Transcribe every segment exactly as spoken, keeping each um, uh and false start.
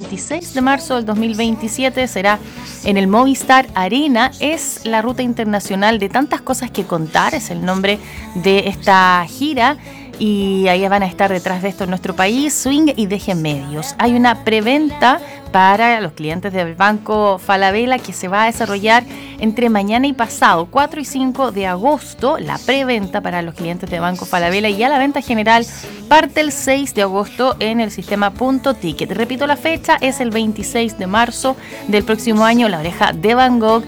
veintiséis de marzo del dos mil veintisiete. Será en el Movistar Arena. Es la ruta internacional de tantas cosas que contar, es el nombre de esta gira. Y ahí van a estar detrás de esto en nuestro país, Swing y Deje Medios. Hay una preventa para los clientes del Banco Falabella que se va a desarrollar entre mañana y pasado, cuatro y cinco de agosto. La preventa para los clientes de Banco Falabella, y ya la venta general parte el seis de agosto en el sistema Punto Ticket. Repito, la fecha es el veintiséis de marzo del próximo año. La Oreja de Van Gogh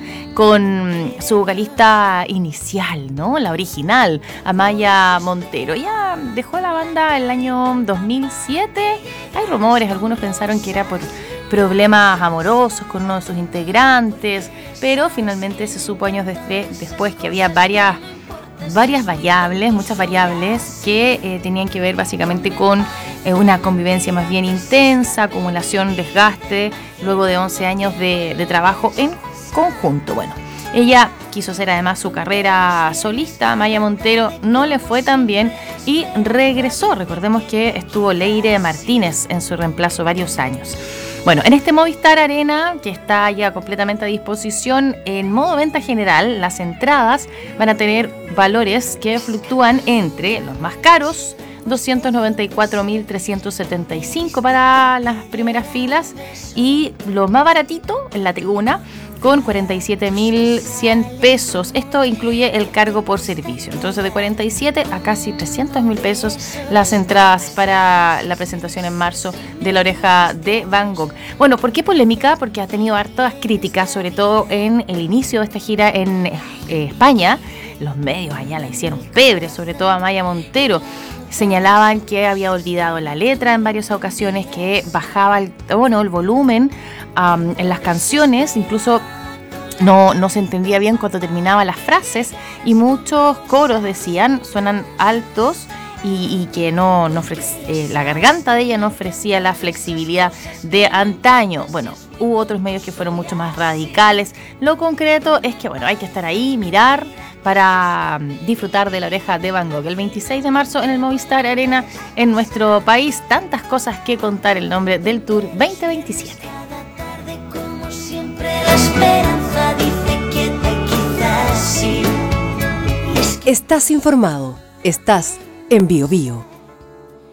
con su vocalista inicial, ¿no? La original, Amaya Montero. Ya dejó la banda el año dos mil siete. Hay rumores, algunos pensaron que era por problemas amorosos con uno de sus integrantes, pero finalmente se supo años después que había varias, varias variables, muchas variables que eh, tenían que ver básicamente con eh, una convivencia más bien intensa, acumulación, desgaste, luego de once años de, de trabajo en conjunto. Bueno, ella quiso hacer además su carrera solista. Amaya Montero no le fue tan bien y regresó. Recordemos que estuvo Leire Martínez en su reemplazo varios años. Bueno, en este Movistar Arena, que está ya completamente a disposición en modo venta general, las entradas van a tener valores que fluctúan entre los más caros, doscientos noventa y cuatro mil trescientos setenta y cinco para las primeras filas, y lo más baratito en la tribuna, con cuarenta y siete mil cien pesos. Esto incluye el cargo por servicio. Entonces, de cuarenta y siete a casi trescientos mil pesos las entradas para la presentación en marzo de La Oreja de Van Gogh. Bueno, ¿por qué polémica? Porque ha tenido hartas críticas, sobre todo en el inicio de esta gira en eh, España. Los medios allá la hicieron pebre, sobre todo a Amaya Montero. Señalaban que había olvidado la letra en varias ocasiones, que bajaba el tono, el volumen um, en las canciones, incluso no, no se entendía bien cuando terminaban las frases, y muchos coros decían suenan altos y, y que no, no eh, la garganta de ella no ofrecía la flexibilidad de antaño. Bueno, hubo otros medios que fueron mucho más radicales. Lo concreto es que bueno, hay que estar ahí, mirar, para disfrutar de La Oreja de Van Gogh el veintiséis de marzo en el Movistar Arena en nuestro país. Tantas cosas que contar, el nombre del Tour veinte veintisiete. Estás informado, estás en Bio Bio.